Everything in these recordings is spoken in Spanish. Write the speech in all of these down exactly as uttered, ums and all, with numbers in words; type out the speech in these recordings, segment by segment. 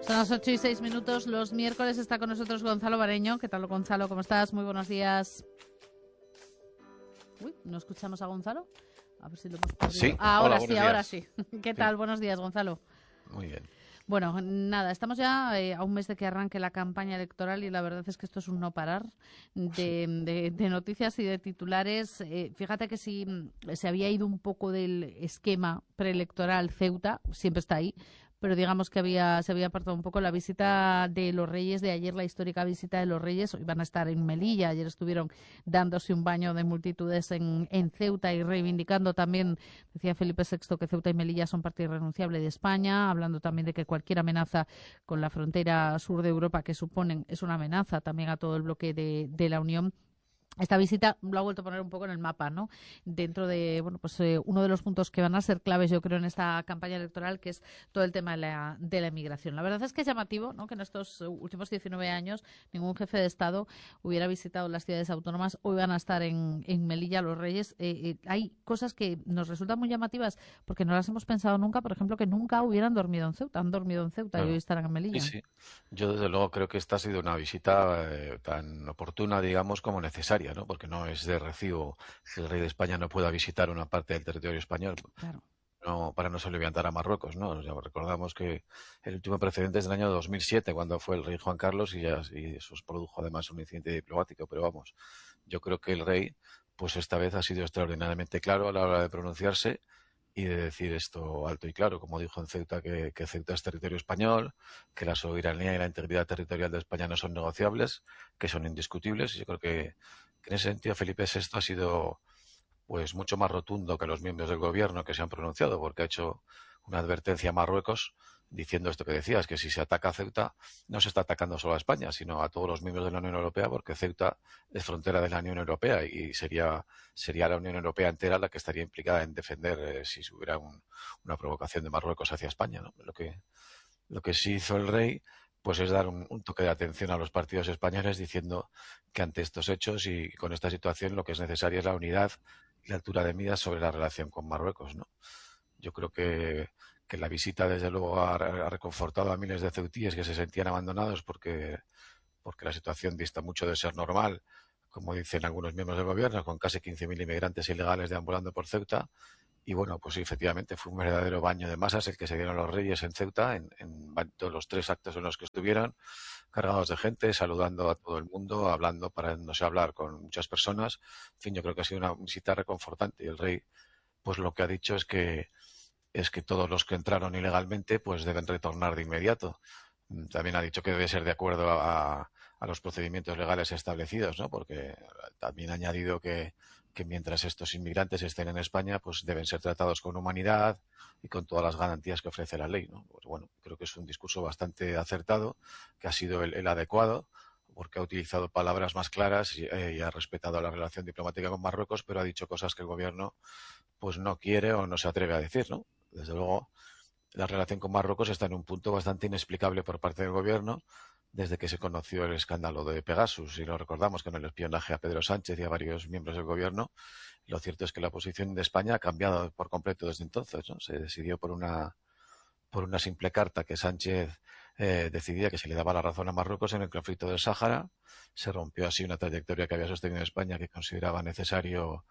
Son las ocho y seis minutos. Los miércoles está con nosotros Gonzalo Bareño. ¿Qué tal, Gonzalo? ¿Cómo estás? Muy buenos días. Uy, ¿no escuchamos a Gonzalo? A ver si lo hemos perdido. Sí, Ah, hola, ahora sí, buenos ahora días. sí. ¿Qué Sí, tal? Buenos días, Gonzalo. muy bien. Bueno, nada, estamos ya eh, a un mes de que arranque la campaña electoral y la verdad es que esto es un no parar Sí, de, de- de noticias y de titulares. Eh, fíjate que si mm, se había ido un poco del esquema preelectoral Ceuta, siempre está ahí, pero digamos que había se había apartado un poco la visita de los Reyes de ayer, la histórica visita de los Reyes. Hoy van a estar en Melilla, ayer estuvieron dándose un baño de multitudes en, en Ceuta y reivindicando también, decía Felipe sexto, que Ceuta y Melilla son parte irrenunciable de España, hablando también de que cualquier amenaza con la frontera sur de Europa que suponen es una amenaza también a todo el bloque de, de la Unión. Esta visita lo ha vuelto a poner un poco en el mapa, ¿no? Dentro de, bueno, pues eh, uno de los puntos que van a ser claves, yo creo, en esta campaña electoral, que es todo el tema de la, de la inmigración. La verdad es que es llamativo, ¿no? Que en estos últimos diecinueve años ningún jefe de Estado hubiera visitado las ciudades autónomas. Hoy van a estar en, en Melilla los Reyes. Eh, eh, hay cosas que nos resultan muy llamativas porque no las hemos pensado nunca. Por ejemplo, que nunca hubieran dormido en Ceuta. Han dormido en Ceuta y hoy claro. estarán en Sí, Melilla. sí. Yo desde luego creo que esta ha sido una visita eh, tan oportuna, digamos, como necesaria, ¿no? Porque no es de recibo que el rey de España no pueda visitar una parte del territorio español, Claro. no, para no solo levantar a Marruecos, ¿no? Ya recordamos que el último precedente es del año dos mil siete, cuando fue el rey Juan Carlos y, ya, y eso produjo además un incidente diplomático. Pero vamos, yo creo que el rey, pues esta vez ha sido extraordinariamente claro a la hora de pronunciarse y de decir esto alto y claro, como dijo en Ceuta, que, que Ceuta es territorio español, que la soberanía y la integridad territorial de España no son negociables, que son indiscutibles. Y yo creo que, que en ese sentido Felipe sexto ha sido pues mucho más rotundo que los miembros del gobierno que se han pronunciado, porque ha hecho una advertencia a Marruecos diciendo esto que decías, que si se ataca a Ceuta, no se está atacando solo a España, sino a todos los miembros de la Unión Europea, porque Ceuta es frontera de la Unión Europea y sería, sería la Unión Europea entera la que estaría implicada en defender eh, si hubiera un, una provocación de Marruecos hacia España, ¿no? Lo que, lo que sí hizo el rey pues es dar un, un toque de atención a los partidos españoles diciendo que ante estos hechos y con esta situación lo que es necesaria es la unidad y la altura de miras sobre la relación con Marruecos, ¿no? Yo creo que, que la visita desde luego ha, ha reconfortado a miles de ceutíes que se sentían abandonados porque, porque la situación dista mucho de ser normal, como dicen algunos miembros del gobierno, con casi quince mil inmigrantes ilegales deambulando por Ceuta. Y bueno, pues sí, efectivamente fue un verdadero baño de masas el que se dieron los Reyes en Ceuta, en, en todos los tres actos en los que estuvieron, cargados de gente, saludando a todo el mundo, hablando, parándose a hablar con muchas personas. En fin, yo creo que ha sido una visita reconfortante y el rey, pues lo que ha dicho es que es que todos los que entraron ilegalmente, pues deben retornar de inmediato. También ha dicho que debe ser de acuerdo a, a los procedimientos legales establecidos, ¿no? Porque también ha añadido que, que mientras estos inmigrantes estén en España, pues deben ser tratados con humanidad y con todas las garantías que ofrece la ley, ¿no? Pues bueno, creo que es un discurso bastante acertado, que ha sido el, el adecuado, porque ha utilizado palabras más claras y, eh, y ha respetado la relación diplomática con Marruecos, pero ha dicho cosas que el gobierno pues no quiere o no se atreve a decir, ¿no? Desde luego, la relación con Marruecos está en un punto bastante inexplicable por parte del gobierno desde que se conoció el escándalo de Pegasus. Y lo recordamos con el espionaje a Pedro Sánchez y a varios miembros del gobierno. Lo cierto es que la posición de España ha cambiado por completo desde entonces, ¿no? Se decidió por una por una simple carta que Sánchez eh, decidía que se le daba la razón a Marruecos en el conflicto del Sáhara. Se rompió así una trayectoria que había sostenido España, que consideraba necesario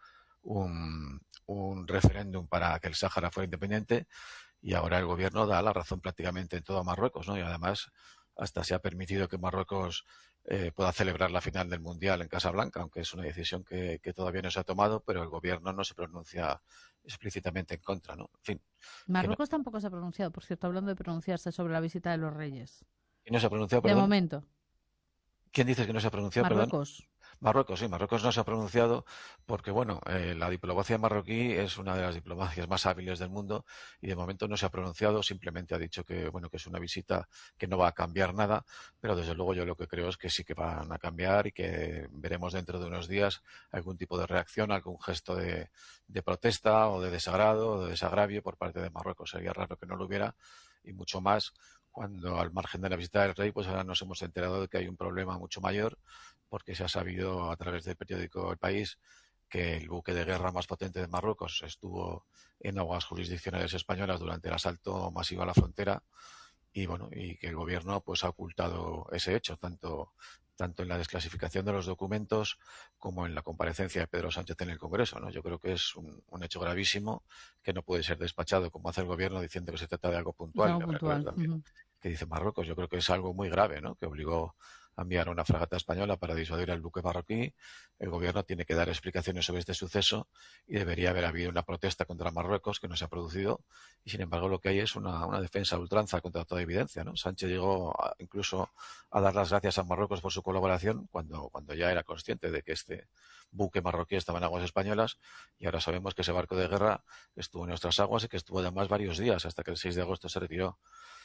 un, un referéndum para que el Sáhara fuera independiente, y ahora el gobierno da la razón prácticamente en todo a Marruecos, ¿no? Y además hasta se ha permitido que Marruecos eh, pueda celebrar la final del Mundial en Casablanca, aunque es una decisión que, que todavía no se ha tomado, pero el gobierno no se pronuncia explícitamente en contra, ¿no? En fin, que no, Marruecos tampoco se ha pronunciado, por cierto, hablando de pronunciarse sobre la visita de los Reyes. y no se ha pronunciado, De perdón. momento, ¿Quién dice que no se ha pronunciado, perdón? Marruecos. Marruecos, sí, Marruecos no se ha pronunciado porque, bueno, eh, la diplomacia marroquí es una de las diplomacias más hábiles del mundo y de momento no se ha pronunciado, simplemente ha dicho que, bueno, que es una visita que no va a cambiar nada, pero desde luego yo lo que creo es que sí que van a cambiar y que veremos dentro de unos días algún tipo de reacción, algún gesto de, de protesta o de desagrado o de desagravio por parte de Marruecos. Sería raro que no lo hubiera y mucho más cuando al margen de la visita del rey, pues ahora nos hemos enterado de que hay un problema mucho mayor porque se ha sabido a través del periódico El País que el buque de guerra más potente de Marruecos estuvo en aguas jurisdiccionales españolas durante el asalto masivo a la frontera y bueno, y que el gobierno pues ha ocultado ese hecho, tanto tanto en la desclasificación de los documentos como en la comparecencia de Pedro Sánchez en el Congreso, ¿no? Yo creo que es un, un hecho gravísimo que no puede ser despachado como hace el gobierno diciendo que se trata de algo Es puntual. algo Habrá que ver puntual. también Ujú. qué dice Marruecos. Yo creo que es algo muy grave, ¿no? Que obligó a enviar una fragata española para disuadir al buque marroquí. El gobierno tiene que dar explicaciones sobre este suceso y debería haber habido una protesta contra Marruecos que no se ha producido y sin embargo lo que hay es una, una defensa a ultranza contra toda evidencia, ¿no? Sánchez llegó a, incluso a dar las gracias a Marruecos por su colaboración cuando, cuando ya era consciente de que este buque marroquí estaba en aguas españolas y ahora sabemos que ese barco de guerra estuvo en nuestras aguas y que estuvo además varios días hasta que el seis de agosto se retiró.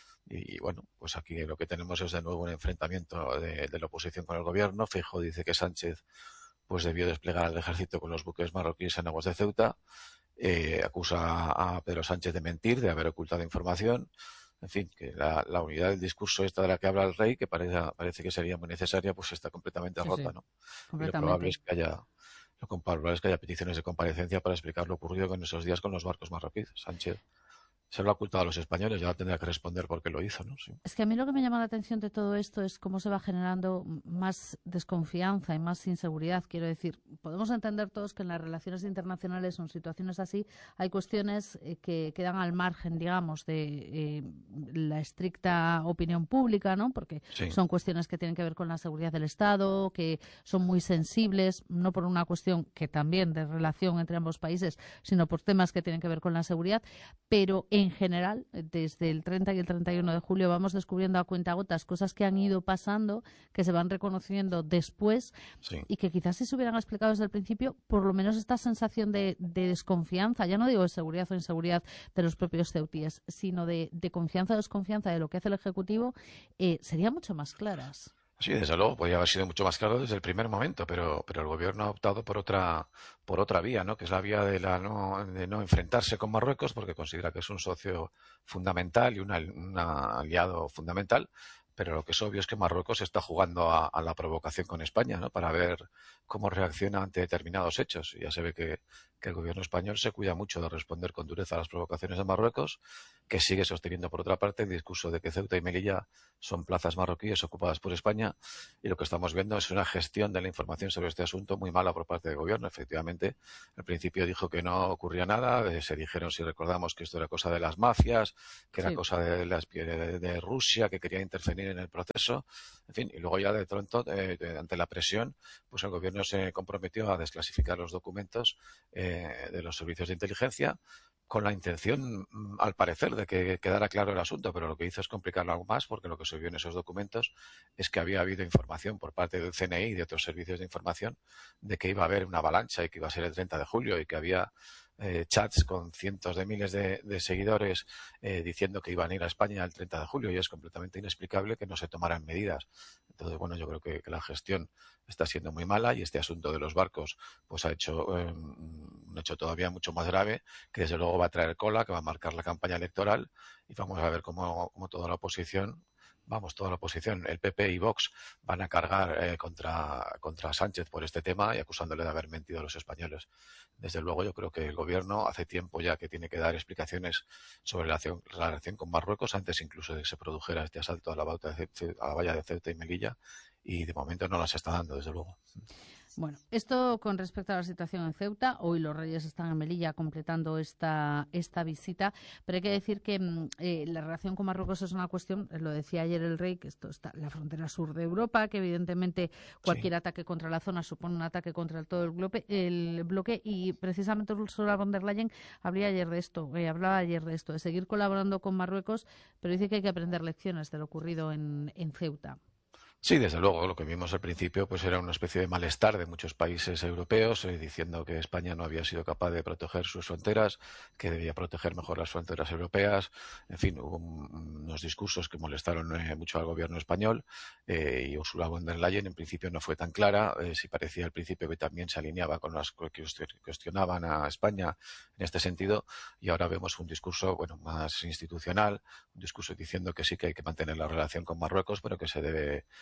Y bueno, pues aquí lo que tenemos es de nuevo un enfrentamiento de, de la oposición con el gobierno. Feijóo dice que Sánchez pues debió desplegar al ejército con los buques marroquíes en aguas de Ceuta. Eh, acusa a Pedro Sánchez de mentir, de haber ocultado información. En fin, que la, la unidad del discurso esta de la que habla el rey, que parece, parece que sería muy necesaria, pues está completamente Sí, rota, sí, ¿no? Y lo probable completamente. es que haya lo probable es que haya peticiones de comparecencia para explicar lo ocurrido en esos días con los barcos marroquíes. Sánchez se lo ha ocultado a los españoles y ahora tendrá que responder por qué lo hizo, ¿no? Sí. Es que a mí lo que me llama la atención de todo esto es cómo se va generando más desconfianza y más inseguridad. Quiero decir, podemos entender todos que en las relaciones internacionales o en situaciones así hay cuestiones eh, que quedan al margen, digamos, de eh, la estricta opinión pública, ¿no? Porque Sí. son cuestiones que tienen que ver con la seguridad del Estado, que son muy sensibles, no por una cuestión que también de relación entre ambos países, sino por temas que tienen que ver con la seguridad. Pero en general, desde el treinta y el treinta y uno de julio, vamos descubriendo a cuentagotas cosas que han ido pasando, que se van reconociendo después Sí. y que quizás si se hubieran explicado desde el principio, por lo menos esta sensación de, de desconfianza, ya no digo de seguridad o inseguridad de los propios ceutíes, sino de, de confianza o desconfianza de lo que hace el Ejecutivo, eh, serían mucho más claras. Sí, desde luego, podría haber sido mucho más claro desde el primer momento, pero, pero el gobierno ha optado por otra, por otra vía, ¿no? Que es la vía de, la no, de no enfrentarse con Marruecos, porque considera que es un socio fundamental y una, un aliado fundamental, pero lo que es obvio es que Marruecos está jugando a, a la provocación con España, ¿no? Para ver cómo reacciona ante determinados hechos. Y ya se ve que, que el gobierno español se cuida mucho de responder con dureza a las provocaciones de Marruecos, que sigue sosteniendo, por otra parte, el discurso de que Ceuta y Melilla son plazas marroquíes ocupadas por España, y lo que estamos viendo es una gestión de la información sobre este asunto muy mala por parte del gobierno. Efectivamente, al principio dijo que no ocurría nada, eh, se dijeron, si recordamos, que esto era cosa de las mafias, que era Sí. cosa de, las, de, de Rusia, que quería intervenir en el proceso, en fin, y luego ya de pronto, eh, ante la presión, pues el gobierno se comprometió a desclasificar los documentos eh, de los servicios de inteligencia, con la intención, al parecer, de que quedara claro el asunto, pero lo que hizo es complicarlo aún más, porque lo que se vio en esos documentos es que había habido información por parte del C N I y de otros servicios de información de que iba a haber una avalancha y que iba a ser el treinta de julio y que había eh, chats con cientos de miles de, de seguidores eh, diciendo que iban a ir a España el treinta de julio, y es completamente inexplicable que no se tomaran medidas. Entonces, bueno, yo creo que, que la gestión está siendo muy mala, y este asunto de los barcos pues ha hecho eh, un hecho todavía mucho más grave, que desde luego va a traer cola, que va a marcar la campaña electoral, y vamos a ver cómo, cómo toda la oposición vamos, toda la oposición, el P P y Vox, van a cargar eh, contra, contra Sánchez por este tema y acusándole de haber mentido a los españoles. Desde luego, yo creo que el gobierno hace tiempo ya que tiene que dar explicaciones sobre la relación, la relación con Marruecos, antes incluso de que se produjera este asalto a la, bauta de Ceuta, a la valla de Ceuta y Melilla, y de momento no las está dando, desde luego. Bueno, esto con respecto a la situación en Ceuta. Hoy los Reyes están en Melilla completando esta, esta visita, pero hay que decir que eh, la relación con Marruecos es una cuestión, lo decía ayer el Rey, que esto está en la frontera sur de Europa, que evidentemente cualquier Sí. ataque contra la zona supone un ataque contra el, todo el, bloque, el bloque, y precisamente Ursula von der Leyen hablaba ayer de esto, eh, hablaba ayer de esto, de seguir colaborando con Marruecos, pero dice que hay que aprender lecciones de lo ocurrido en, en Ceuta. Sí, desde luego. Lo que vimos al principio pues era una especie de malestar de muchos países europeos, eh, diciendo que España no había sido capaz de proteger sus fronteras, que debía proteger mejor las fronteras europeas. En fin, hubo un, unos discursos que molestaron eh, mucho al gobierno español, eh, y Ursula von der Leyen en principio no fue tan clara. Eh, sí parecía al principio que también se alineaba con las que cuestionaban a España en este sentido, y ahora vemos un discurso bueno más institucional, un discurso diciendo que sí que hay que mantener la relación con Marruecos, pero que se debe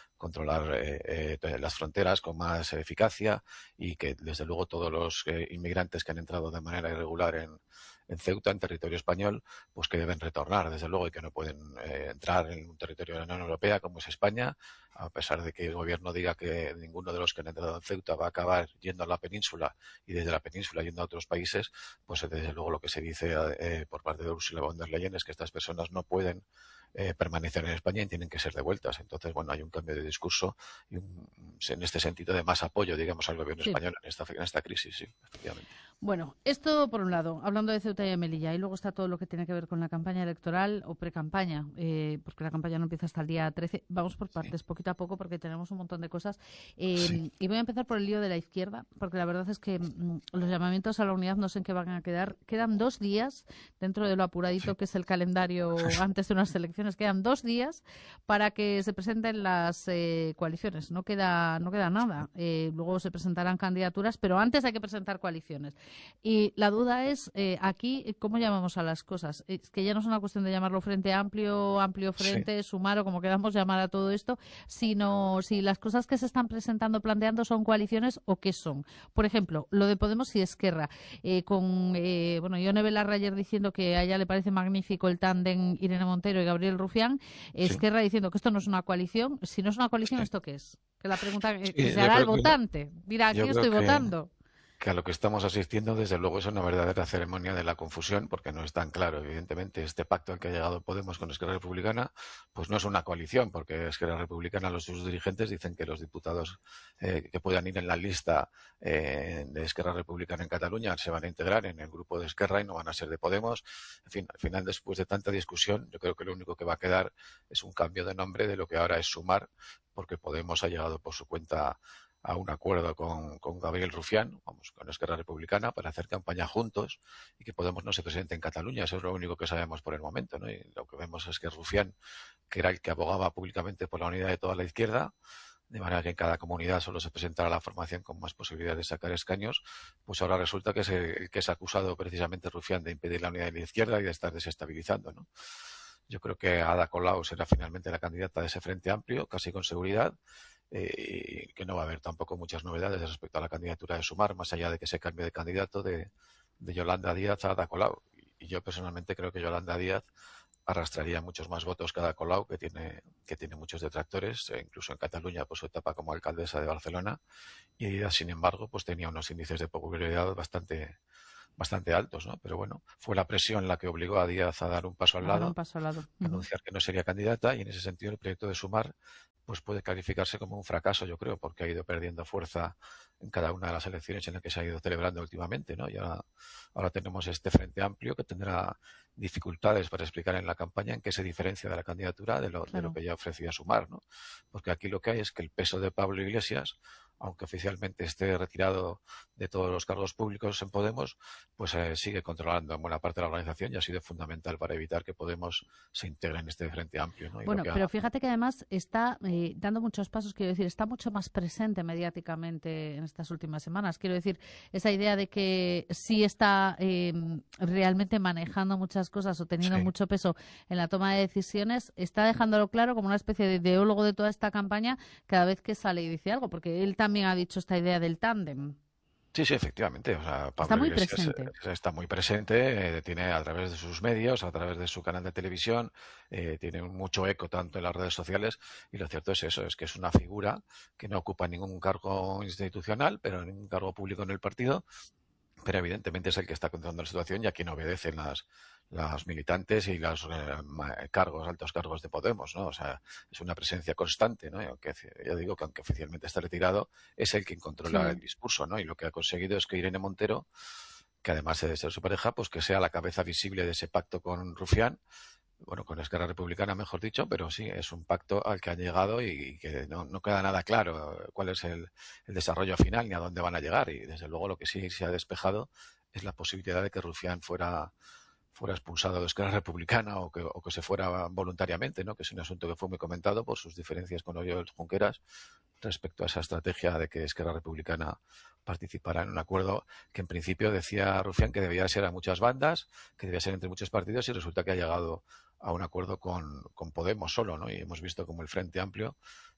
controlar eh, eh, las fronteras con más eficacia y que, desde luego, todos los eh, inmigrantes que han entrado de manera irregular en, en Ceuta, en territorio español, pues que deben retornar, desde luego, y que no pueden eh, entrar en un territorio de la Unión Europea como es España, a pesar de que el gobierno diga que ninguno de los que han entrado en Ceuta va a acabar yendo a la península y desde la península yendo a otros países. Pues desde luego lo que se dice eh, por parte de Ursula von der Leyen es que estas personas no pueden eh, permanecer en España y tienen que ser devueltas. Entonces, bueno, hay un cambio de discurso y un, en este sentido de más apoyo, digamos, al gobierno Sí. español en esta, en esta crisis, sí, efectivamente. Bueno, esto por un lado, hablando de Ceuta y de Melilla, y luego está todo lo que tiene que ver con la campaña electoral o pre-campaña, eh, porque la campaña no empieza hasta el día trece. Vamos por partes, sí. Poquito a poco, porque tenemos un montón de cosas. Eh, sí. Y voy a empezar por el lío de la izquierda, porque la verdad es que mm, los llamamientos a la unidad no sé en qué van a quedar. Quedan dos días, dentro de lo apuradito sí. que es el calendario antes de unas elecciones, quedan dos días para que se presenten las eh, coaliciones. No queda, no queda nada. Eh, luego se presentarán candidaturas, pero antes hay que presentar coaliciones. Y la duda es, eh, aquí, ¿cómo llamamos a las cosas? Es que ya no es una cuestión de llamarlo Frente Amplio, Amplio Frente, sí. Sumar o como queramos llamar a todo esto, sino si las cosas que se están presentando, planteando, son coaliciones o qué son. Por ejemplo, lo de Podemos y Esquerra, eh, con, eh, bueno, Ione Belarra ayer diciendo que a ella le parece magnífico el tándem Irene Montero y Gabriel Rufián, Esquerra sí. diciendo que esto no es una coalición. Si no es una coalición, sí. ¿esto qué es? Que la pregunta sí, que se hará el votante. Dirá, ¿a quién estoy que... votando? Que a lo que estamos asistiendo, desde luego, es una verdadera ceremonia de la confusión, porque no es tan claro. Evidentemente, este pacto al que ha llegado Podemos con Esquerra Republicana, pues no es una coalición, porque Esquerra Republicana, los sus dirigentes dicen que los diputados eh, que puedan ir en la lista eh, de Esquerra Republicana en Cataluña se van a integrar en el grupo de Esquerra y no van a ser de Podemos. En fin, al final, después de tanta discusión, yo creo que lo único que va a quedar es un cambio de nombre de lo que ahora es Sumar, porque Podemos ha llegado por su cuenta a un acuerdo con, con Gabriel Rufián, vamos, con Esquerra Republicana, para hacer campaña juntos y que Podemos no se presente en Cataluña. Eso es lo único que sabemos por el momento, ¿no? Y lo que vemos es que Rufián, que era el que abogaba públicamente por la unidad de toda la izquierda, de manera que en cada comunidad solo se presentará la formación con más posibilidades de sacar escaños, pues ahora resulta que es el que es acusado precisamente Rufián de impedir la unidad de la izquierda y de estar desestabilizando, ¿no? Yo creo que Ada Colau será finalmente la candidata de ese Frente Amplio, casi con seguridad, eh, y que no va a haber tampoco muchas novedades respecto a la candidatura de Sumar, más allá de que se cambie de candidato de, de Yolanda Díaz a Ada Colau. Y, y yo personalmente creo que Yolanda Díaz arrastraría muchos más votos que Ada Colau, que tiene, que tiene muchos detractores, e incluso en Cataluña por su etapa como alcaldesa de Barcelona, y Díaz, sin embargo, pues tenía unos índices de popularidad bastante bastante altos, ¿no? Pero bueno, fue la presión la que obligó a Díaz a dar un paso al lado, un paso al lado. Uh-huh. anunciar que no sería candidata, y en ese sentido el proyecto de Sumar pues puede calificarse como un fracaso, yo creo, porque ha ido perdiendo fuerza en cada una de las elecciones en las que se ha ido celebrando últimamente, ¿no? Y ahora, ahora tenemos este Frente Amplio que tendrá dificultades para explicar en la campaña en qué se diferencia de la candidatura de lo, claro. de lo que ya ofrecía Sumar, ¿no? Porque aquí lo que hay es que el peso de Pablo Iglesias, aunque oficialmente esté retirado de todos los cargos públicos en Podemos, pues eh, sigue controlando en buena parte de la organización y ha sido fundamental para evitar que Podemos se integre en este Frente Amplio, ¿no? Y bueno, lo que pero ha... fíjate que además está eh, dando muchos pasos, quiero decir, está mucho más presente mediáticamente en estas últimas semanas. Quiero decir, esa idea de que sí está eh, realmente manejando muchas cosas o teniendo sí. mucho peso en la toma de decisiones, está dejándolo claro como una especie de ideólogo de toda esta campaña cada vez que sale y dice algo, porque él también ha dicho esta idea del tándem. Sí, sí, efectivamente. O sea, Pablo está muy Iglesias presente. Está muy presente, eh, tiene a través de sus medios, a través de su canal de televisión, eh, tiene mucho eco tanto en las redes sociales, y lo cierto es eso, es que es una figura que no ocupa ningún cargo institucional, pero ningún cargo público en el partido, pero evidentemente es el que está controlando la situación y a quien obedecen las las militantes y los eh, cargos, altos cargos de Podemos, ¿no? O sea, es una presencia constante, ¿no? Y aunque ya digo que aunque oficialmente está retirado, es el quien controla sí. el discurso, ¿no? Y lo que ha conseguido es que Irene Montero, que además de ser su pareja, pues que sea la cabeza visible de ese pacto con Rufián, bueno, con Esquerra Republicana, mejor dicho, pero sí, es un pacto al que han llegado y que no, no queda nada claro cuál es el, el desarrollo final ni a dónde van a llegar. Y desde luego lo que sí se ha despejado es la posibilidad de que Rufián fuera fuera expulsado de Esquerra Republicana o que, o que se fuera voluntariamente, ¿no? Que es un asunto que fue muy comentado por sus diferencias con Oriol Junqueras respecto a esa estrategia de que Esquerra Republicana participara en un acuerdo que en principio decía Rufián que debía ser a muchas bandas, que debía ser entre muchos partidos, y resulta que ha llegado a un acuerdo con, con Podemos solo, ¿no? Y hemos visto como el Frente Amplio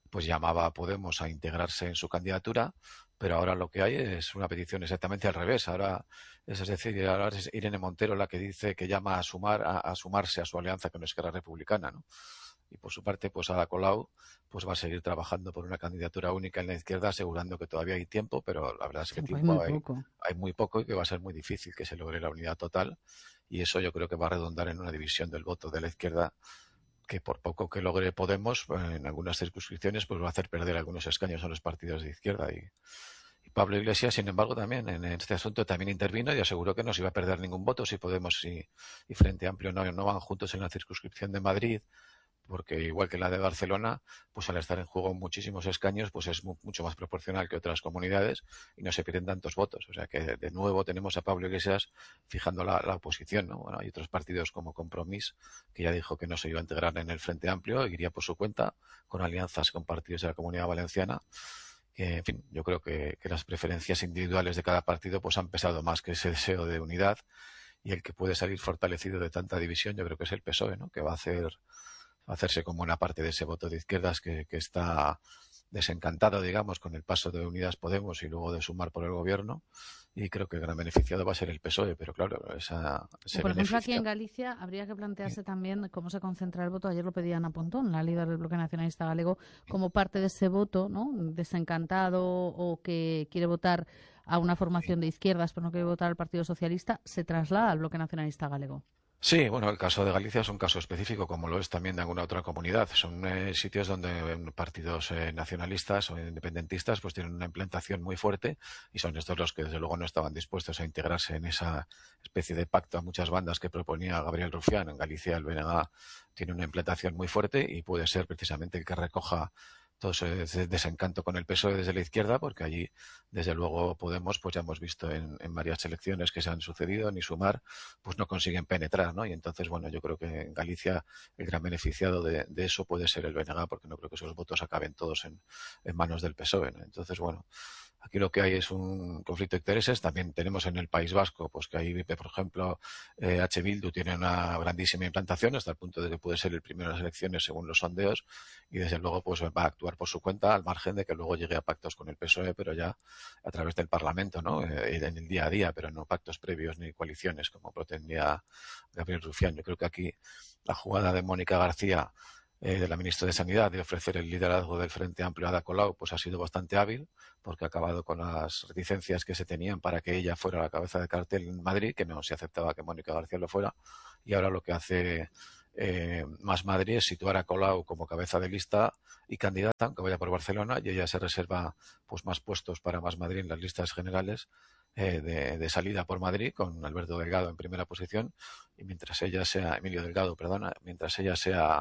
pues llamaba a Podemos a integrarse en su candidatura, pero ahora lo que hay es una petición exactamente al revés. Ahora es, es decir, ahora es Irene Montero la que dice que llama a sumar a, a sumarse a su alianza con Esquerra Republicana, ¿no? Y por su parte, pues Ada Colau pues va a seguir trabajando por una candidatura única en la izquierda, asegurando que todavía hay tiempo, pero la verdad es que Tiempo hay tiempo muy hay, poco. hay muy poco y que va a ser muy difícil que se logre la unidad total. Y eso yo creo que va a redundar en una división del voto de la izquierda que por poco que logre Podemos, en algunas circunscripciones, pues va a hacer perder algunos escaños a los partidos de izquierda. Y, y Pablo Iglesias, sin embargo, también en este asunto también intervino y aseguró que no se iba a perder ningún voto si Podemos y, y Frente Amplio no, no van juntos en la circunscripción de Madrid, porque igual que la de Barcelona, pues al estar en juego muchísimos escaños, pues es mu mucho más proporcional que otras comunidades y no se pierden tantos votos. O sea que de nuevo tenemos a Pablo Iglesias fijando la, la oposición, ¿no? Bueno, hay otros partidos como Compromís, que ya dijo que no se iba a integrar en el Frente Amplio, iría por su cuenta, con alianzas con partidos de la Comunidad Valenciana. Que, en fin, yo creo que, que las preferencias individuales de cada partido pues han pesado más que ese deseo de unidad, y el que puede salir fortalecido de tanta división yo creo que es el P S O E, ¿no? Que va a hacer hacerse como una parte de ese voto de izquierdas que, que está desencantado, digamos, con el paso de Unidas Podemos y luego de Sumar por el gobierno, y creo que el gran beneficiado va a ser el P S O E, pero claro, esa, ese Por ejemplo, beneficio... aquí en Galicia habría que plantearse también cómo se concentra el voto. Ayer lo pedía Ana Pontón, la líder del Bloque Nacionalista Galego, como parte de ese voto, ¿no? Desencantado o que quiere votar a una formación de izquierdas pero no quiere votar al Partido Socialista, se traslada al Bloque Nacionalista Galego. Sí, bueno, el caso de Galicia es un caso específico, como lo es también de alguna otra comunidad. Son eh, sitios donde eh, partidos eh, nacionalistas o independentistas pues tienen una implantación muy fuerte, y son estos los que desde luego no estaban dispuestos a integrarse en esa especie de pacto a muchas bandas que proponía Gabriel Rufián. En Galicia el B N G tiene una implantación muy fuerte y puede ser precisamente el que recoja todo ese desencanto con el P S O E desde la izquierda, porque allí, desde luego, Podemos, pues ya hemos visto en, en varias elecciones que se han sucedido, ni Sumar, pues no consiguen penetrar, ¿no? Y entonces, bueno, yo creo que en Galicia el gran beneficiado de, de eso puede ser el B N G, porque no creo que esos votos acaben todos en, en manos del P S O E, ¿no? Entonces, bueno, aquí lo que hay es un conflicto de intereses. También tenemos en el País Vasco, pues que ahí, por ejemplo, eh, H. Bildu tiene una grandísima implantación, hasta el punto de que puede ser el primero en las elecciones según los sondeos, y desde luego pues va a actuar por su cuenta, al margen de que luego llegue a pactos con el P S O E, pero ya a través del Parlamento, ¿no? Eh, en el día a día, pero no pactos previos ni coaliciones como pretendía Gabriel Rufián. Yo creo que aquí la jugada de Mónica García, Eh, de la ministra de Sanidad, de ofrecer el liderazgo del Frente Amplio a Ada Colau, pues ha sido bastante hábil, porque ha acabado con las reticencias que se tenían para que ella fuera la cabeza de cartel en Madrid, que no se aceptaba que Mónica García lo fuera, y ahora lo que hace eh, Más Madrid es situar a Colau como cabeza de lista y candidata, aunque vaya por Barcelona, y ella se reserva pues más puestos para Más Madrid en las listas generales eh, de, de salida por Madrid, con Alberto Delgado en primera posición, y mientras ella sea, Emilio Delgado, perdona, mientras ella sea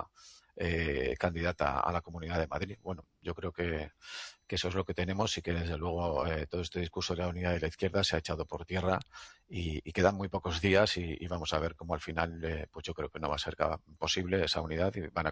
Eh, candidata a la Comunidad de Madrid. Bueno, yo creo que, que eso es lo que tenemos, y que desde luego eh, todo este discurso de la unidad de la izquierda se ha echado por tierra, y, y quedan muy pocos días, y, y vamos a ver cómo al final eh, pues yo creo que no va a ser posible esa unidad, y van a,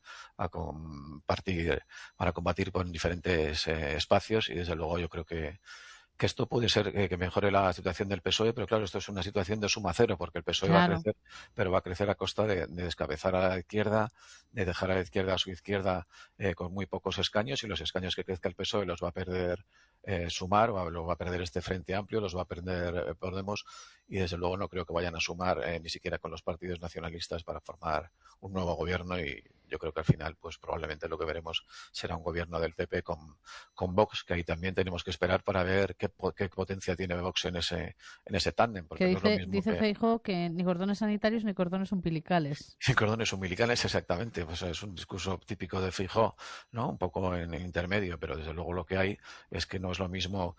a compartir, van a combatir con diferentes eh, espacios, y desde luego yo creo que que esto puede ser que, que mejore la situación del P S O E, pero claro, esto es una situación de suma cero, porque el P S O E va a Claro. crecer, pero va a crecer a costa de, de descabezar a la izquierda, de dejar a la izquierda a su izquierda eh, con muy pocos escaños, y los escaños que crezca el P S O E los va a perder eh, Sumar, o los va a perder este Frente Amplio, los va a perder eh, Podemos, y desde luego no creo que vayan a sumar eh, ni siquiera con los partidos nacionalistas para formar un nuevo gobierno, y yo creo que al final pues probablemente lo que veremos será un gobierno del P P con, con Vox, que ahí también tenemos que esperar para ver qué, qué potencia tiene Vox en ese en ese tándem, porque Que no es lo dice, mismo dice que Feijóo que ni cordones sanitarios ni cordones umbilicales. sin cordones umbilicales, exactamente. Pues es un discurso típico de Feijóo, ¿no? Un poco en, en intermedio, pero desde luego lo que hay es que no es lo mismo